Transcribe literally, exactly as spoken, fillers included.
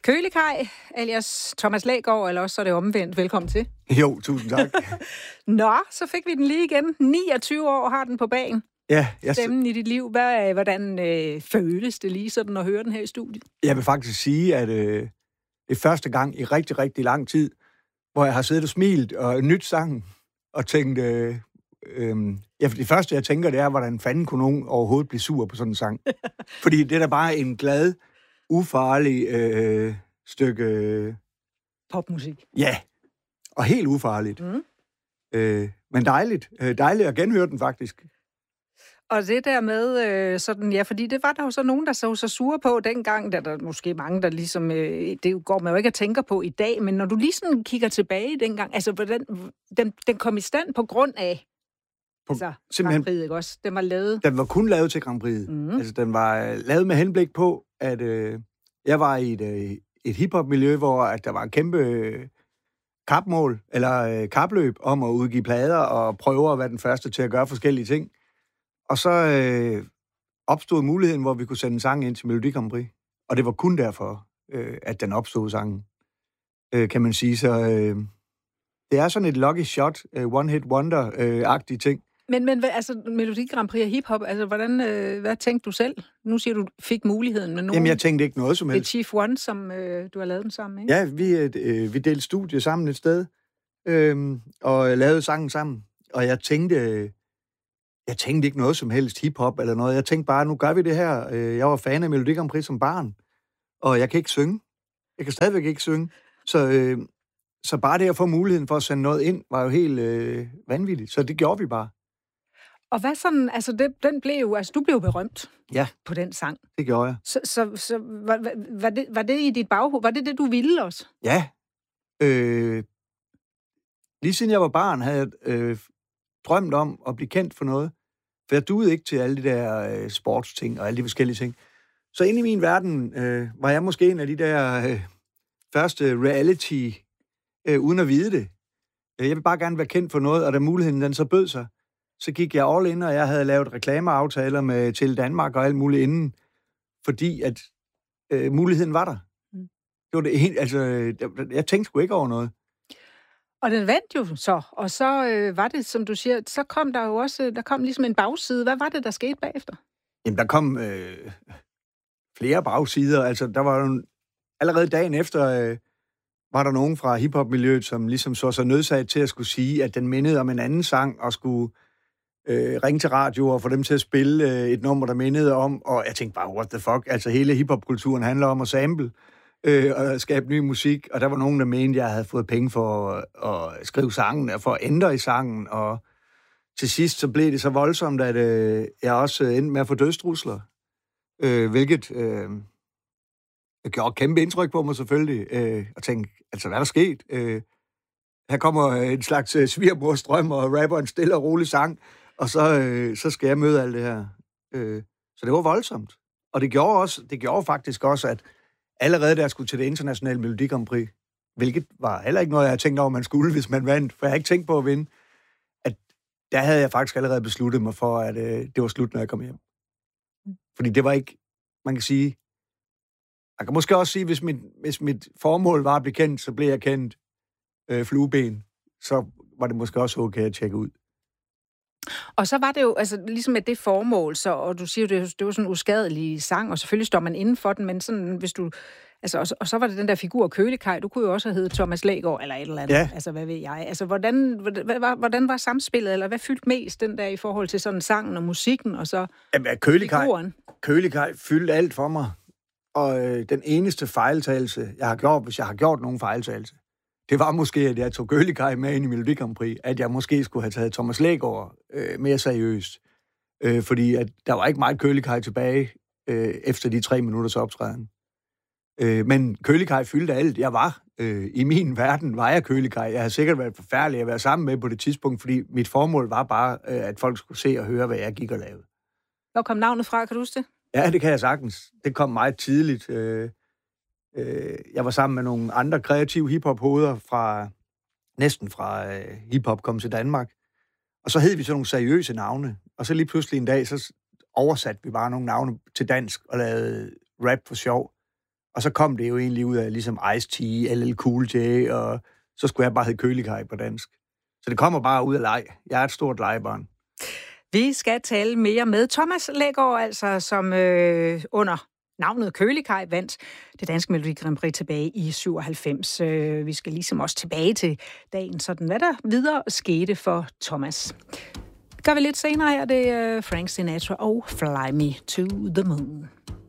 Kølikaj, alias Thomas Lægaard, eller også så er det omvendt. Velkommen til. Jo, tusind tak. Nå, så fik vi den lige igen. niogtyve år har den på bagen. Ja, jeg... Stemmen i dit liv. Hvad, hvordan øh, føles det lige sådan at høre den her i studiet? Jeg vil faktisk sige, at øh, det er første gang i rigtig, rigtig lang tid, hvor jeg har siddet og smilt og nyt sangen og tænkt... Øh, øh, ja, det første, jeg tænker, det er, hvordan fanden kunne nogen overhovedet blive sur på sådan en sang? Fordi det er da bare en glad, ufarlig øh, stykke... Øh, popmusik. Ja, og helt ufarligt. Mm. Øh, men dejligt. Øh, dejligt at genhøre den, faktisk. Og det der med øh, sådan, ja, fordi det var der jo så nogen, der så så sure på dengang, der er der måske mange, der ligesom, øh, det går man jo ikke at tænke på i dag, men når du lige sådan kigger tilbage dengang, altså, hvordan, den, den kom i stand på grund af, på, altså, Grand Prix, ikke også? Den var lavet. Den var kun lavet til Grand Prix. Mm. Altså, den var lavet med henblik på, at øh, jeg var i et, øh, et hiphop-miljø, hvor at der var en kæmpe øh, kapmål, eller øh, kapløb om at udgive plader og prøve at være den første til at gøre forskellige ting. Og så øh, opstod muligheden, hvor vi kunne sende en sang ind til Melodi Grand Prix. Og det var kun derfor, øh, at den opstod, sangen, øh, kan man sige. Så øh, det er sådan et lucky shot, øh, one-hit wonder-agtig ting. Men, men altså, Melodi Grand Prix og hiphop, altså, hvordan, øh, hvad tænkte du selv? Nu siger du, fik muligheden med nogen. Jamen, jeg tænkte ikke noget som helst. Det er Chief One, som øh, du har lavet den sammen, ikke? Ja, vi, øh, vi delte studie sammen et sted, øh, og lavede sangen sammen. Og jeg tænkte... Øh, Jeg tænkte ikke noget som helst hiphop eller noget. Jeg tænkte bare, nu gør vi det her. Jeg var fan af Melodi Grand Prix som barn, og jeg kan ikke synge. Jeg kan stadigvæk ikke synge. Så, øh, så bare det at få muligheden for at sende noget ind, var jo helt øh, vanvittigt. Så det gjorde vi bare. Og hvad sådan, altså det, den blev jo, altså du blev berømt ja, på den sang. Det gjorde jeg. Så, så, så var, var, det, var det i dit baghoved? Var det det, du ville også? Ja. Øh, lige siden jeg var barn, havde jeg øh, drømt om at blive kendt for noget. For jeg duede ikke til alle de der øh, sportsting og alle de forskellige ting. Så inde i min verden øh, var jeg måske en af de der øh, første reality, øh, uden at vide det. Jeg ville bare gerne være kendt for noget, og da muligheden den så bød sig, så gik jeg all in, og jeg havde lavet reklameaftaler med Tele Danmark og alt muligt inden, fordi at øh, muligheden var der. Mm. Det var det, altså, jeg tænkte sgu ikke over noget. Og den vandt jo så, og så øh, var det, som du siger, så kom der jo også, der kom ligesom en bagside. Hvad var det, der skete bagefter? Jamen, der kom øh, flere bagsider. Altså, der var jo allerede dagen efter, øh, var der nogen fra hiphop-miljøet, som ligesom så sig nødsaget til at skulle sige, at den mindede om en anden sang, og skulle øh, ringe til radio og få dem til at spille øh, et nummer, der mindede om, og jeg tænkte bare, what the fuck? Altså, hele hiphop-kulturen handler om at sample. Øh, og skabe ny musik, og der var nogen, der mente, at jeg havde fået penge for at, at skrive sangen, og for at ændre i sangen, og til sidst så blev det så voldsomt, at øh, jeg også endte med at få dødstrusler, øh, hvilket øh, gjorde kæmpe indtryk på mig selvfølgelig, øh, og tænkte, altså hvad er der sket? Øh, her kommer en slags øh, svigermorstrøm, og rapper en stille og rolig sang, og så, øh, så skal jeg møde alt det her. Øh, så det var voldsomt, og det gjorde, også, det gjorde faktisk også, at allerede da jeg skulle til det internationale Melodi Grand Prix, hvilket var heller ikke noget, jeg havde tænkt over, man skulle, hvis man vandt, for jeg havde ikke tænkt på at vinde, at der havde jeg faktisk allerede besluttet mig for, at øh, det var slut, når jeg kom hjem. Fordi det var ikke, man kan sige, jeg kan måske også sige, hvis mit, hvis mit formål var at blive kendt, så blev jeg kendt øh, flueben, så var det måske også okay at tjekke ud. Og så var det jo, altså ligesom med det formål, så, og du siger jo, det, det var sådan en uskadelig sang, og selvfølgelig står man inden for den, men sådan, hvis du, altså, og, og så var det den der figur Kølikaj, du kunne jo også have heddet Thomas Lægaard, eller et eller andet, ja. Altså hvad ved jeg, altså hvordan, hvordan, hvordan var samspillet, eller hvad fyldte mest den der i forhold til sådan sangen og musikken, og så Jamen, Kølikaj, figuren? Kølikaj fyldte alt for mig, og øh, den eneste fejltagelse, jeg har gjort, hvis jeg har gjort nogen fejltagelse, det var måske, at jeg tog Kølikaj med ind i Melodi Grand Prix, at jeg måske skulle have taget Thomas Lægaard øh, mere seriøst. Øh, fordi at der var ikke meget Kølikaj tilbage øh, efter de tre minutters optræden. Øh, men Kølikaj fyldte alt. Jeg var, øh, i min verden var jeg Kølikaj. Jeg havde sikkert været forfærdelig at være sammen med på det tidspunkt, fordi mit formål var bare, øh, at folk skulle se og høre, hvad jeg gik og lavede. Hvor kom navnet fra, kan du huske det? Ja, det kan jeg sagtens. Det kom meget tidligt. Øh, øh, jeg var sammen med nogle andre kreative hiphop-hoveder fra, næsten fra øh, hiphop kom til Danmark. Og så hed vi sådan nogle seriøse navne. Og så lige pludselig en dag, så oversatte vi bare nogle navne til dansk og lavede rap for sjov. Og så kom det jo egentlig ud af ligesom Ice-T, L L Cool J, og så skulle jeg bare hedde Kølikaj på dansk. Så det kommer bare ud af leg. Jeg er et stort legebarn. Vi skal tale mere med Thomas Lægaard, altså som øh, under navnet Kølikaj vandt det danske Melodi Grand Prix tilbage i syvoghalvfems. Øh, vi skal ligesom også tilbage til dagen, sådan hvad der videre skete for Thomas. Det gør vi lidt senere her, det er Frank Sinatra og Fly Me to the Moon.